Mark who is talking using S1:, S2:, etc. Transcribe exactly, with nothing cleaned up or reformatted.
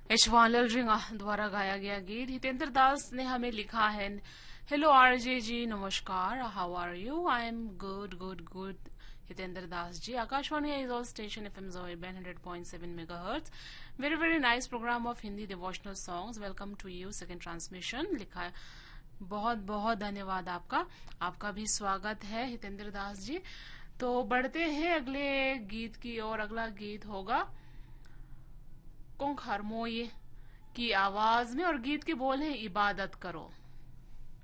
S1: यशवानलाल रिंगा द्वारा गाया गया गीत। हितेंद्र दास ने हमें लिखा है, हेलो आरजे जी, नमस्कार, how are you? I am good good good. Hitendra Das ji, Akashvani is all station F M one hundred point seven megahertz. Very very nice program of Hindi devotional songs. Welcome to you, second transmission. लिखा है, बहुत बहुत धन्यवाद आपका। आपका भी स्वागत है हितेंद्र दास जी। तो बढ़ते हैं अगले गीत की और। अगला गीत होगा कुंग हरमोये की आवाज में और गीत के बोल है, इबादत करो।